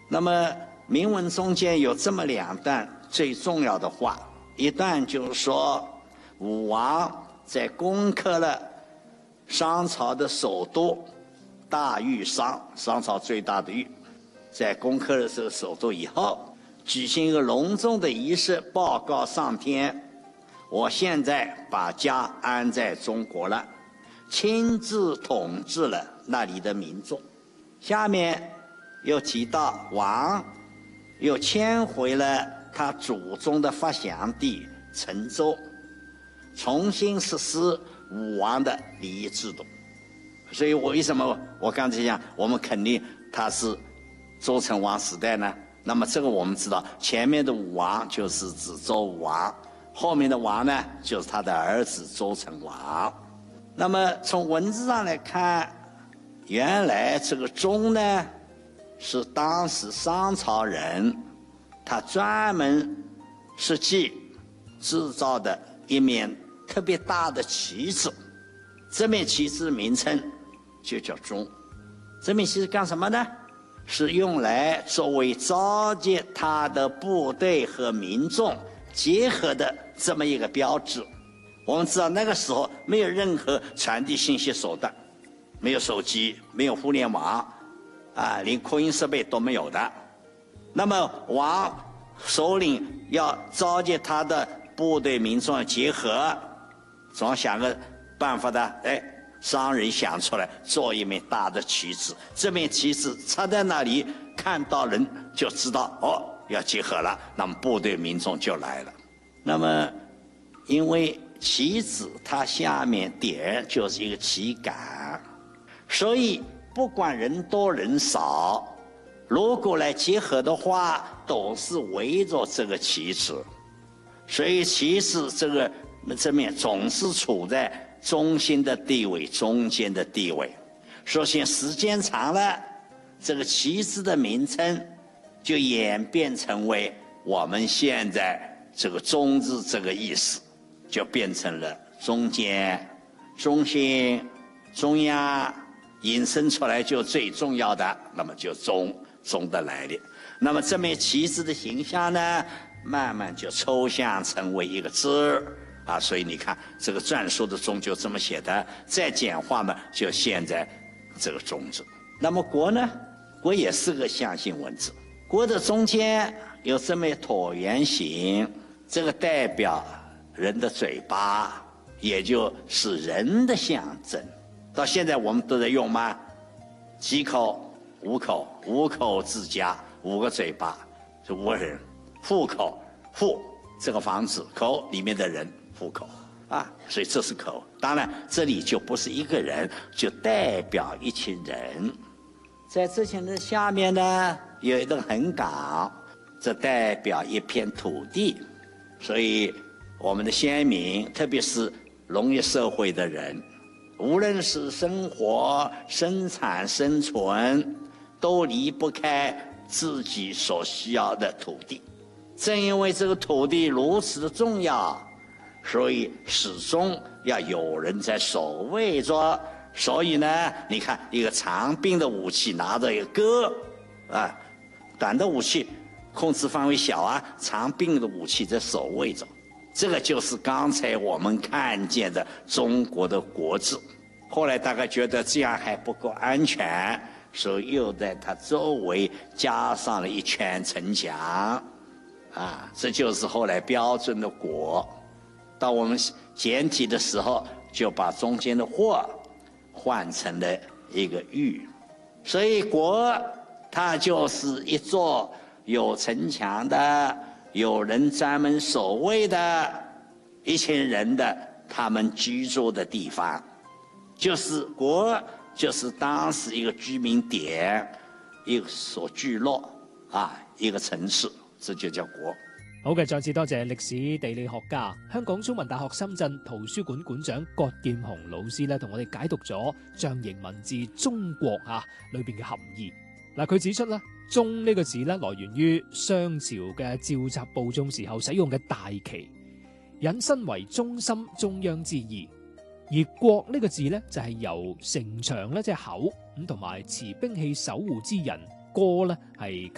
那么铭文中间有这么2段最重要的话，一段就是说武王在攻克了商朝的首都大禹商，商朝最大的禹，在攻克了这个首都以后，举行一个隆重的仪式，报告上天，我现在把家安在中国了，亲自统治了那里的民众。下面又提到王又迁回了他祖宗的发祥地陈州，重新实施武王的礼仪制度。所以为什么我刚才讲我们肯定他是周成王时代呢？那么这个我们知道，前面的武王就是指周武王，后面的王呢就是他的儿子周成王。那么从文字上来看，原来这个钟呢是当时商朝人他专门设计制造的一面特别大的旗子，这面旗子的名称就叫钟。这面旗子干什么呢？是用来作为召集他的部队和民众结合的这么一个标志。我们知道那个时候没有任何传递信息手段，没有手机，没有互联网连扩音设备都没有的。那么王首领要召集他的部队民众结合，总要想个办法的。商人想出来做一面大的旗帜，这面旗帜插在那里，看到人就知道要结合了，那么部队民众就来了。那么因为旗子它下面点就是一个旗杆，所以不管人多人少，如果来结合的话，都是围着这个旗子，所以旗子这面总是处在中心的地位，中间的地位。首先时间长了，这个旗帜的名称就演变成为我们现在这个中字这个意思，就变成了中间、中心、中央，引申出来就最重要的，那么就钟的来历。那么这面旗帜的形象呢，慢慢就抽象成为一个字所以你看这个篆书的钟就这么写的，再简化嘛，就现在这个钟字。那么国呢，国也是个象形文字，国的中间有这么椭圆形，这个代表人的嘴巴，也就是人的象征。到现在我们都在用吗？几口、五口，五口之家，5个嘴巴是5个人。户口，户这个房子，口里面的人，户口所以这是口。当然这里就不是一个人，就代表一群人。在这群人下面呢有一个横岗，这代表一片土地。所以我们的先民，特别是农业社会的人，无论是生活、生产、生存，都离不开自己所需要的土地。正因为这个土地如此的重要，所以始终要有人在守卫着。所以呢，你看一个长柄的武器拿着一个戈短的武器控制范围小长柄的武器在守卫着。这个就是刚才我们看见的中国的国字。后来大概觉得这样还不够安全，所以又在它周围加上了一圈城墙这就是后来标准的国。到我们简体的时候，就把中间的或换成了一个玉。所以国它就是一座有城墙的、有人专门守卫的一群人的他们居住的地方。就是国，就是当时一个居民点，一所聚落一个城市，這就叫國。 好嘅，再次多謝歷史地理學家、香港中文大學深圳圖書館館長葛劍虹老師咧，同我哋解讀咗象形文字中國裏邊嘅含義。佢指出啦，中呢個字咧來源於商朝嘅召集部眾時候使用嘅大旗，引申為中心、中央之意。而國呢個字咧就係由城牆咧即係口咁同埋持兵器守護之人歌咧係